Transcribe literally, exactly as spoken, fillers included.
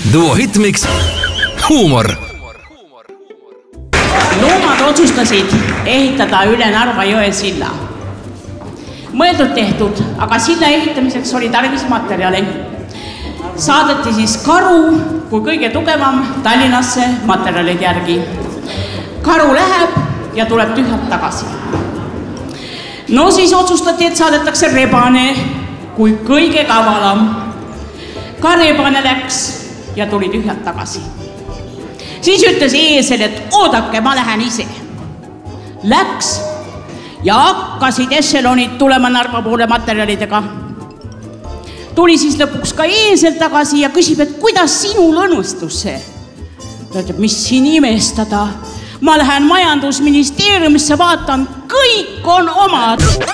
Duo Hitmix huumor. Loomad otsustasid ehitada üle Narva jõe silla. Mõeldud tehtud, aga silla ehitamiseks oli tarvis materjali. Saadeti siis Karu kui kõige tugevam Tallinnasse materjalid järgi. Karu läheb ja tuleb tühjalt tagasi. No siis otsustati, et saadetakse Rebane kui kõige kavalam. Ka Rebane läks ja tuli tühjalt tagasi. Siis ütles Eesel, et oodake, ma lähen ise. Läks ja hakkasid ešelonid tulema Narva poole materjalidega. Tuli siis lõpuks ka Eesel tagasi ja küsib, et kuidas sinul õnnestus see? Ta ütleb, mis siin imestada? Ma lähen majandusministeeriumisse, vaatan, kõik on omad.